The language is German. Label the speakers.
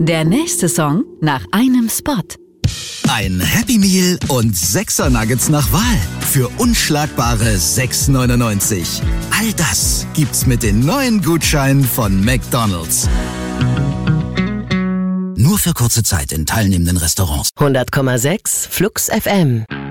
Speaker 1: Der nächste Song nach einem Spot.
Speaker 2: Ein Happy Meal und 6er Nuggets nach Wahl für unschlagbare 6,99. All das gibt's mit den neuen Gutscheinen von McDonald's. Nur für kurze Zeit in teilnehmenden Restaurants.
Speaker 3: 100,6 Flux FM.